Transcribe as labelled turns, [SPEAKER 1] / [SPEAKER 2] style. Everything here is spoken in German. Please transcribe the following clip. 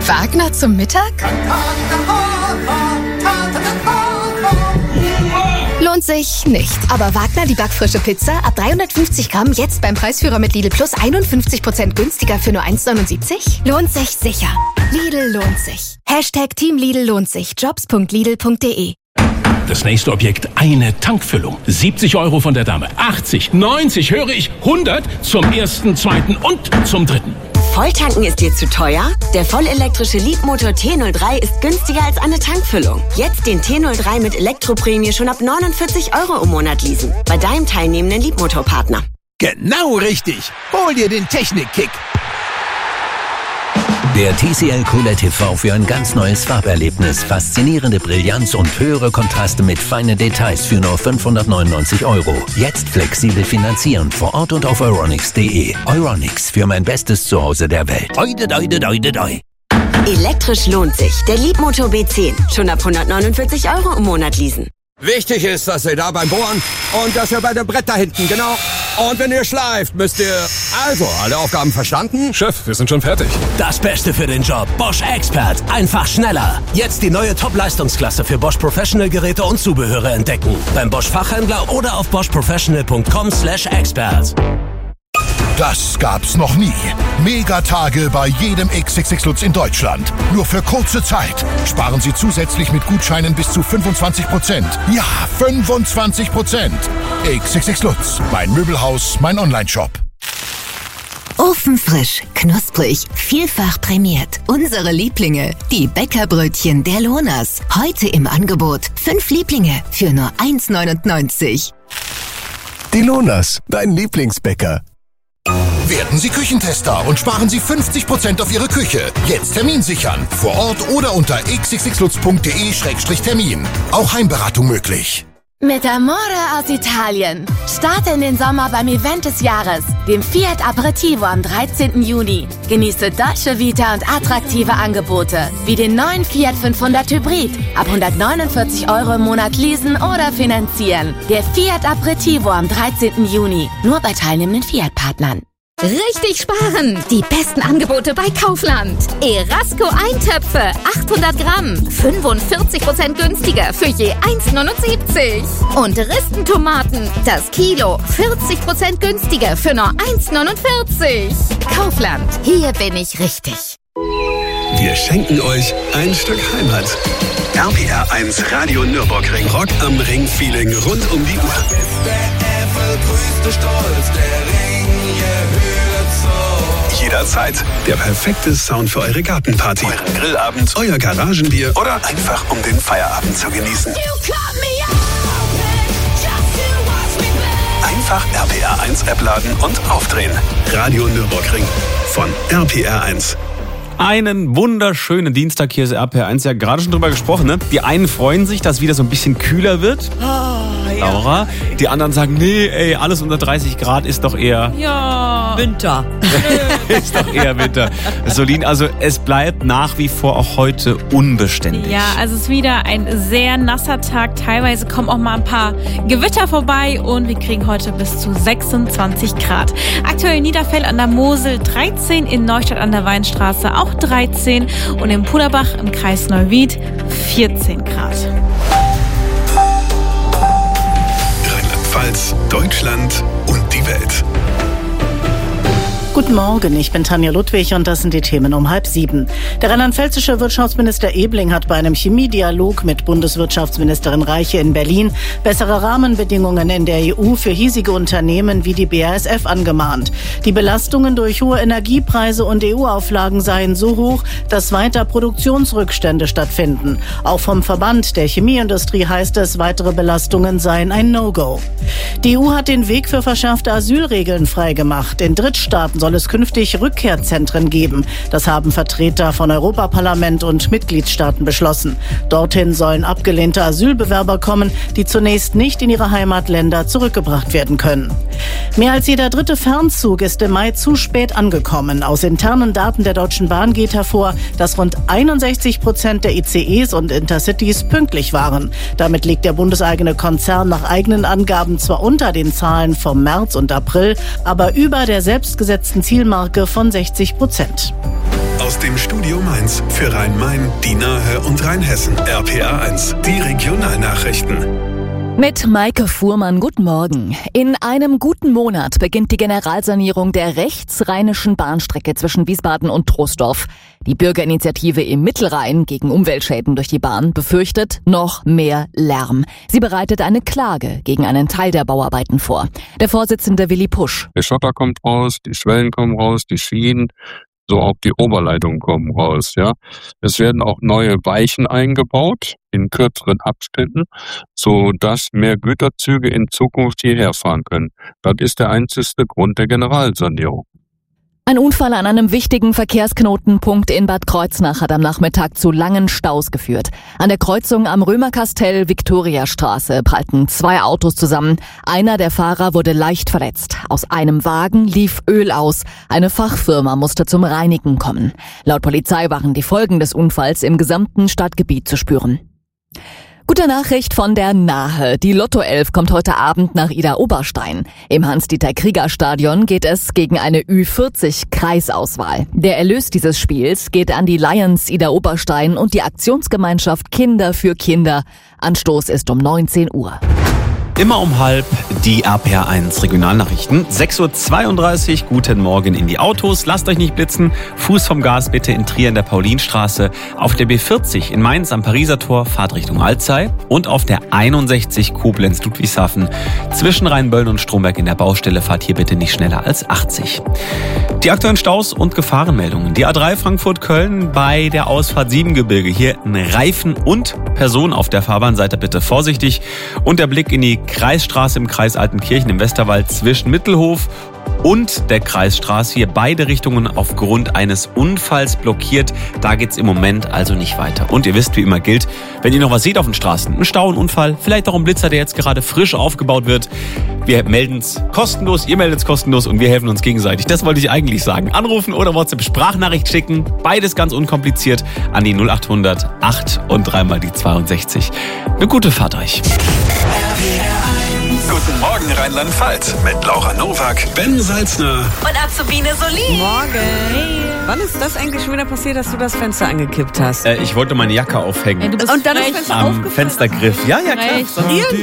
[SPEAKER 1] Wagner zum Mittag? Lohnt sich nicht. Aber Wagner, die backfrische Pizza, ab 350 Gramm, jetzt beim Preisführer mit Lidl Plus 51% günstiger für nur 1,79? Lohnt sich sicher. Lidl lohnt sich. #Team Lidl lohnt sich. Jobs.lidl.de.
[SPEAKER 2] Das nächste Objekt, eine Tankfüllung. 70 € von der Dame. 80, 90, höre ich, 100 zum ersten, zweiten und zum dritten.
[SPEAKER 3] Volltanken ist dir zu teuer? Der vollelektrische Leapmotor T03 ist günstiger als eine Tankfüllung. Jetzt den T03 mit Elektroprämie schon ab 49 € im Monat leasen. Bei deinem teilnehmenden Leapmotor-Partner.
[SPEAKER 4] Genau richtig. Hol dir den Technik-Kick.
[SPEAKER 5] Der TCL QLED TV für ein ganz neues Farberlebnis, faszinierende Brillanz und höhere Kontraste mit feinen Details für nur 599 €. Jetzt flexibel finanzieren vor Ort und auf euronics.de. Euronics, für mein bestes Zuhause der Welt. Oide, oide, oide, oide.
[SPEAKER 3] Elektrisch lohnt sich. Der Leapmotor B10. Schon ab 149 € im Monat leasen.
[SPEAKER 4] Wichtig ist, dass ihr da beim Bohren und dass ihr bei dem Brett da hinten, genau. Und wenn ihr schleift, müsst ihr... Also, alle Aufgaben verstanden?
[SPEAKER 6] Chef, wir sind schon fertig.
[SPEAKER 7] Das Beste für den Job. Bosch Expert. Einfach schneller. Jetzt die neue Top-Leistungsklasse für Bosch Professional-Geräte und Zubehöre entdecken. Beim Bosch Fachhändler oder auf boschprofessional.com/expert.
[SPEAKER 8] Das gab's noch nie. Megatage bei jedem XXX Lutz in Deutschland. Nur für kurze Zeit. Sparen Sie zusätzlich mit Gutscheinen bis zu 25%. Ja, 25%. XXX Lutz. Mein Möbelhaus, mein Onlineshop.
[SPEAKER 9] Ofenfrisch, knusprig, vielfach prämiert. Unsere Lieblinge, die Bäckerbrötchen der Lohners. Heute im Angebot 5 Lieblinge für nur 1,99.
[SPEAKER 10] Die Lohners, dein Lieblingsbäcker.
[SPEAKER 8] Werden Sie Küchentester und sparen Sie 50% auf Ihre Küche. Jetzt Termin sichern. Vor Ort oder unter xxxlutz.de/termin. Auch Heimberatung möglich.
[SPEAKER 11] Mit Amore aus Italien. Starte in den Sommer beim Event des Jahres, dem Fiat Aperitivo am 13. Juni. Genieße Dolce Vita und attraktive Angebote, wie den neuen Fiat 500 Hybrid. Ab 149 € im Monat leasen oder finanzieren. Der Fiat Aperitivo am 13. Juni. Nur bei teilnehmenden Fiat-Partnern.
[SPEAKER 12] Richtig sparen! Die besten Angebote bei Kaufland. Erasco Eintöpfe, 800 Gramm, 45% günstiger für je 1,79. Und Ristentomaten, das Kilo, 40% günstiger für nur 1,49. Kaufland, hier bin ich richtig.
[SPEAKER 13] Wir schenken euch ein Stück Heimat. RPR 1 Radio Nürburgring. Rock am Ring-Feeling rund um die Uhr. Jederzeit der perfekte Sound für eure Gartenparty, euren Grillabend, euer Garagenbier oder einfach um den Feierabend zu genießen. Einfach RPR 1 App laden und aufdrehen. Radio Nürburgring von RPR 1.
[SPEAKER 14] Einen wunderschönen Dienstag, hier ist RPR 1, ja gerade schon drüber gesprochen, ne? Die einen freuen sich, dass wieder so ein bisschen kühler wird. Laura. Die anderen sagen, nee, ey, alles unter 30 Grad ist doch eher...
[SPEAKER 15] Ja. Winter.
[SPEAKER 14] Ist doch eher Winter. Solin, also es bleibt nach wie vor auch heute unbeständig.
[SPEAKER 15] Ja, also es ist wieder ein sehr nasser Tag. Teilweise kommen auch mal ein paar Gewitter vorbei und wir kriegen heute bis zu 26 Grad. Aktuell in Niederfell an der Mosel 13, in Neustadt an der Weinstraße auch 13 und in Puderbach im Kreis Neuwied 14 Grad.
[SPEAKER 13] Rheinland-Pfalz, Deutschland und die Welt.
[SPEAKER 16] Guten Morgen, ich bin Tanja Ludwig und das sind die Themen um 6:30. Der rheinland-pfälzische Wirtschaftsminister Ebling hat bei einem Chemiedialog mit Bundeswirtschaftsministerin Reiche in Berlin bessere Rahmenbedingungen in der EU für hiesige Unternehmen wie die BASF angemahnt. Die Belastungen durch hohe Energiepreise und EU-Auflagen seien so hoch, dass weiter Produktionsrückstände stattfinden. Auch vom Verband der Chemieindustrie heißt es, weitere Belastungen seien ein No-Go. Die EU hat den Weg für verschärfte Asylregeln freigemacht. In Drittstaaten soll es künftig Rückkehrzentren geben. Das haben Vertreter von Europaparlament und Mitgliedstaaten beschlossen. Dorthin sollen abgelehnte Asylbewerber kommen, die zunächst nicht in ihre Heimatländer zurückgebracht werden können. Mehr als jeder dritte Fernzug ist im Mai zu spät angekommen. Aus internen Daten der Deutschen Bahn geht hervor, dass rund 61% der ICEs und Intercities pünktlich waren. Damit liegt der bundeseigene Konzern nach eigenen Angaben zwar unter den Zahlen vom März und April, aber über der selbstgesetzten Zielmarke von 60%.
[SPEAKER 13] Aus dem Studio Mainz für Rhein-Main, die Nahe und Rheinhessen. RPA 1, die Regionalnachrichten.
[SPEAKER 6] Mit Maike Fuhrmann, guten Morgen. In einem guten Monat beginnt die Generalsanierung der rechtsrheinischen Bahnstrecke zwischen Wiesbaden und Troisdorf. Die Bürgerinitiative im Mittelrhein gegen Umweltschäden durch die Bahn befürchtet noch mehr Lärm. Sie bereitet eine Klage gegen einen Teil der Bauarbeiten vor. Der Vorsitzende Willi Pusch.
[SPEAKER 17] Der Schotter kommt raus, die Schwellen kommen raus, die Schienen, so auch die Oberleitungen kommen raus, ja. Es werden auch neue Weichen eingebaut in kürzeren Abständen, so dass mehr Güterzüge in Zukunft hierher fahren können. Das ist der einzigste Grund der Generalsanierung.
[SPEAKER 6] Ein Unfall an einem wichtigen Verkehrsknotenpunkt in Bad Kreuznach hat am Nachmittag zu langen Staus geführt. An der Kreuzung am Römerkastell-Viktoriastraße prallten 2 Autos zusammen. Einer der Fahrer wurde leicht verletzt. Aus einem Wagen lief Öl aus. Eine Fachfirma musste zum Reinigen kommen. Laut Polizei waren die Folgen des Unfalls im gesamten Stadtgebiet zu spüren. Gute Nachricht von der Nahe. Die Lotto 11 kommt heute Abend nach Idar-Oberstein. Im Hans-Dieter-Krieger-Stadion geht es gegen eine Ü40-Kreisauswahl. Der Erlös dieses Spiels geht an die Lions Idar-Oberstein und die Aktionsgemeinschaft Kinder für Kinder. Anstoß ist um 19 Uhr.
[SPEAKER 14] Immer um 12:30 die RPA 1 Regionalnachrichten. 6:32 Uhr, guten Morgen in die Autos. Lasst euch nicht blitzen. Fuß vom Gas bitte in Trier in der Paulinstraße. Auf der B40 in Mainz am Pariser Tor fahrt Richtung Alzey. Und auf der 61 Koblenz-Ludwigshafen zwischen Rheinböllen und Stromberg in der Baustelle fahrt hier bitte nicht schneller als 80. Die aktuellen Staus und Gefahrenmeldungen. Die A3 Frankfurt-Köln bei der Ausfahrt Siebengebirge. Hier ein Reifen und Person auf der Fahrbahnseite, bitte vorsichtig. Und der Blick in die Kreisstraße im Kreis Altenkirchen im Westerwald zwischen Mittelhof und der Kreisstraße. Hier beide Richtungen aufgrund eines Unfalls blockiert. Da geht's im Moment also nicht weiter. Und ihr wisst, wie immer gilt, wenn ihr noch was seht auf den Straßen, ein Stau, ein Unfall, vielleicht auch ein Blitzer, der jetzt gerade frisch aufgebaut wird, wir melden's kostenlos, ihr meldet's kostenlos und wir helfen uns gegenseitig. Das wollte ich eigentlich sagen. Anrufen oder WhatsApp-Sprachnachricht schicken. Beides ganz unkompliziert an die 0800 8 und 3 mal die 62. Eine gute Fahrt euch.
[SPEAKER 13] Guten Morgen Rheinland-Pfalz mit Laura Nowak, Ben Salzner
[SPEAKER 18] und Azubine Solin.
[SPEAKER 19] Morgen. Hey. Wann ist das eigentlich schon wieder passiert, dass du das Fenster angekippt hast?
[SPEAKER 14] Ich wollte meine Jacke aufhängen.
[SPEAKER 19] Ey, du bist und dann das Fenster
[SPEAKER 14] am Fenstergriff. Ja, klar.